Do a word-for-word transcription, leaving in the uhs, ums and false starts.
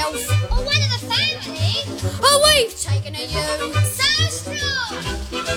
house. Or one of the family. Oh, we've taken a you. So strong.